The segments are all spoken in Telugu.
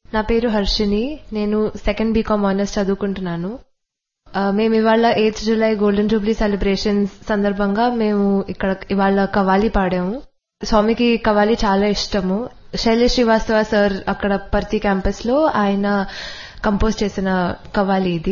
నా పేరు హర్షిని. నేను సెకండ్ బీకామ్ ఆనర్స్ చదువుకుంటున్నాను. మేము ఇవాళ 8th July golden Jubilee celebrations సందర్భంగా మేము ఇక్కడ ఇవాళ కవ్వాలి పాడాము. స్వామికి కవ్వాలి చాలా ఇష్టము. శైలేష్ శ్రీవాస్తవ సార్ అక్కడ పర్తి క్యాంపస్ లో ఆయన కంపోజ్ చేసిన కవ్వాలి ఇది.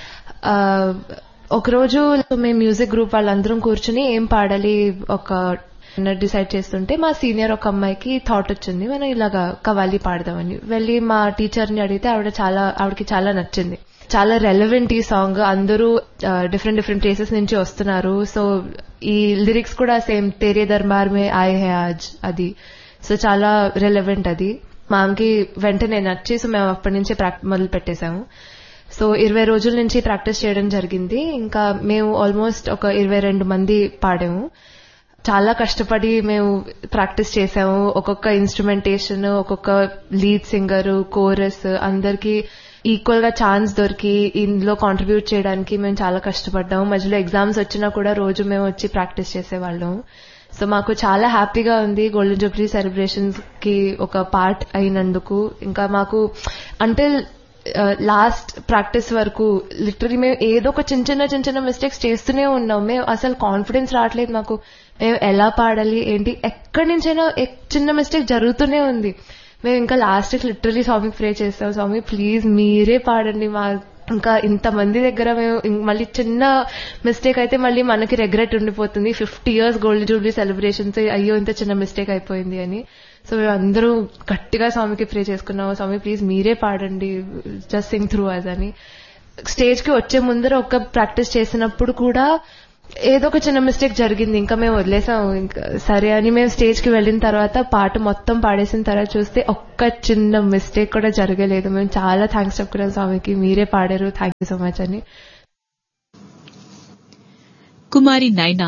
ఒకరోజు మేము మ్యూజిక్ గ్రూప్ వాళ్ళందరం కూర్చుని ఏం పాడాలి ఒక డిసైడ్ చేస్తుంటే మా సీనియర్ ఒక అమ్మాయికి థాట్ వచ్చింది, మనం ఇలాగా కవ్వాలి పాడదామని. వెళ్ళి మా టీచర్ని అడిగితే ఆవిడకి చాలా నచ్చింది. చాలా రెలవెంట్ ఈ సాంగ్, అందరూ డిఫరెంట్ ప్లేసెస్ నుంచి వస్తున్నారు. సో ఈ లిరిక్స్ కూడా సేమ్ తేరే దర్బార్ మే ఆయే హై ఆజ్ అది. సో చాలా రెలవెంట్ అది. మాకి వెంటనే నచ్చి సో మేము అప్పటి నుంచి మొదలు పెట్టేశాము. సో 20 రోజుల నుంచి ప్రాక్టీస్ చేయడం జరిగింది. ఇంకా మేము ఆల్మోస్ట్ ఒక 22 మంది పాడాము. చాలా కష్టపడి మేము ప్రాక్టీస్ చేసాము. ఒక్కొక్క ఇన్స్ట్రుమెంటేషన్, ఒక్కొక్క లీడ్ సింగర్, కోరస్ అందరికీ ఈక్వల్ గా ఛాన్స్ దొరికి ఇందులో కాంట్రిబ్యూట్ చేయడానికి మేము చాలా కష్టపడ్డాము. మధ్యలో ఎగ్జామ్స్ వచ్చినా కూడా రోజు మేము వచ్చి ప్రాక్టీస్ చేసేవాళ్ళం. సో మాకు చాలా హ్యాపీగా ఉంది గోల్డెన్ జూబ్లీ సెలబ్రేషన్స్ కి ఒక పార్ట్ అయినందుకు. ఇంకా మాకు అంటిల్ లాస్ట్ ప్రాక్టీస్ వరకు లిటరలీ మేము ఏదో ఒక చిన్న మిస్టేక్స్ చేస్తూనే ఉన్నాం. మేము అసలు కాన్ఫిడెన్స్ రావట్లేదు మాకు, మేము ఎలా పాడాలి ఏంటి, ఎక్కడి నుంచైనా చిన్న మిస్టేక్ జరుగుతూనే ఉంది. మేము ఇంకా లాస్ట్ లిటరలీ స్వామికి ప్రే చేస్తాం, స్వామి ప్లీజ్ మీరే పాడండి. ఇంకా ఇంతమంది దగ్గర మేము మళ్ళీ చిన్న మిస్టేక్ అయితే మళ్ళీ మనకి రెగ్రెట్ ఉండిపోతుంది. 50 years గోల్డెన్ జూబ్లీ సెలబ్రేషన్స్, అయ్యో ఇంత చిన్న మిస్టేక్ అయిపోయింది అని. సో మేము అందరూ గట్టిగా స్వామికి ప్రే చేసుకున్నాము, స్వామి ప్లీజ్ మీరే పాడండి, జస్ట్ సింగ్ త్రూ అస్ అని. స్టేజ్ కి వచ్చే ముందర ఒక ప్రాక్టీస్ చేసినప్పుడు కూడా ఏదో ఒక చిన్న మిస్టేక్ జరిగింది. ఇంకా మేము వదిలేసాం, ఇంకా సరే అని మేము స్టేజ్ కి వెళ్ళిన తర్వాత పాట మొత్తం పాడేసిన తర్వాత చూస్తే ఒక్క చిన్న మిస్టేక్ కూడా జరగలేదు. మేము చాలా థ్యాంక్స్ చెప్పుకున్నాం స్వామికి, మీరే పాడారు, థ్యాంక్ యూ సో మచ్ అని. కుమారి నైనా.